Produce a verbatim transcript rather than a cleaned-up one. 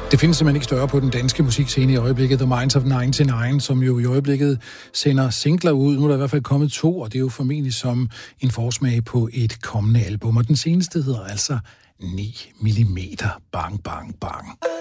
Det findes simpelthen ikke større på den danske musikscene i øjeblikket, The Minds of nioghalvfems, som jo i øjeblikket sender singler ud. Nu er der i hvert fald kommet to, og det er jo formentlig som en forsmag på et kommende album. Og den seneste hedder altså ni millimeter. Bang, bang, bang.